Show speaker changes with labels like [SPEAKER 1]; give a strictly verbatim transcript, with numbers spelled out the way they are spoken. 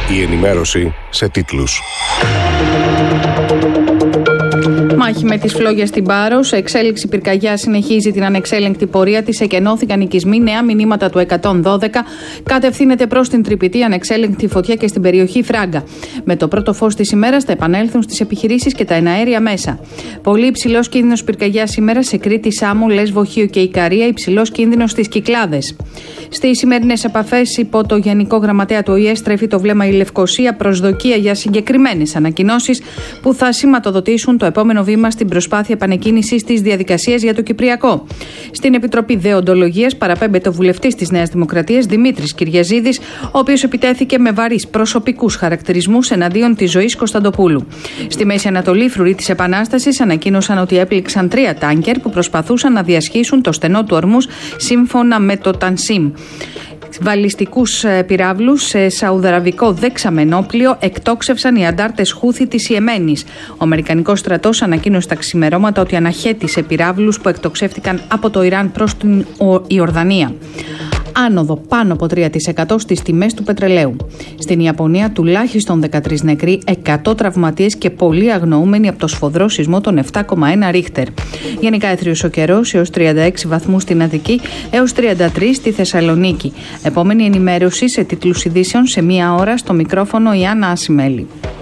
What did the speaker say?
[SPEAKER 1] Η ενημέρωση σε τίτλους.
[SPEAKER 2] Μάχη με τις φλόγες στην Πάρο. Σε εξέλιξη πυρκαγιά συνεχίζει την ανεξέλεγκτη πορεία της. Εκενώθηκαν οικισμοί. Νέα μηνύματα του εκατόν δώδεκα. Κατευθύνεται προς την τρυπητή ανεξέλεγκτη φωτιά και στην περιοχή Φράγκα. Με το πρώτο φως της ημέρας θα επανέλθουν στις επιχειρήσεις και τα εναέρια μέσα. Πολύ υψηλός κίνδυνος πυρκαγιά σήμερα σε Κρήτη, Σάμο, Λέσβο, Χίο και Ικαρία. Υψηλός κίνδυνος στις Κυκλάδες. Στις σημερινές επαφές υπό το Γενικό Γραμματέα του Ο Η Ε στρέφει το βλέμμα η Λευκοσία, προσδοκία για συγκεκριμένες ανακοινώσεις που θα σηματοδοτήσουν το επόμενο βήμα στην προσπάθεια επανεκκίνησης της διαδικασίας για το Κυπριακό. Στην Επιτροπή Δεοντολογίας παραπέμπεται ο βουλευτής της Νέας Δημοκρατίας Δημήτρης Κυριαζίδης, ο οποίος επιτέθηκε με βαρύς προσωπικούς χαρακτηρισμούς εναντίον της Ζωής Κωνσταντοπούλου. Στη Μέση Ανατολή, οι φρουροί της Επανάστασης ανακοίνωσαν ότι έπληξαν τρία τάνκερ που προσπαθούσαν να διασχίσουν το στενό του Ορμούς σύμφωνα με το Τανσίμ. Βαλιστικούς πυράβλους σε σαουδαραβικό δεξαμενόπλιο εκτόξευσαν οι αντάρτες Χούθη της Ιεμένης. Ο Αμερικανικός στρατός ανακοίνωσε τα ξημερώματα ότι αναχέτησε πυράβλους που εκτοξεύτηκαν από το Ιράν προς την Ιορδανία. Άνοδο πάνω από τρία τοις εκατό στις τιμές του πετρελαίου. Στην Ιαπωνία τουλάχιστον δεκατρείς νεκροί, εκατό τραυματίες και πολλοί αγνοούμενοι από το σφοδρό σεισμό των επτά κόμμα ένα Ρίχτερ. Γενικά έθριος ο καιρός έως τριάντα έξι βαθμούς στην Αττική έως τριάντα τρεις στη Θεσσαλονίκη. Επόμενη ενημέρωση σε τίτλους ειδήσεων σε μία ώρα στο μικρόφωνο η Άννα Ασημέλη.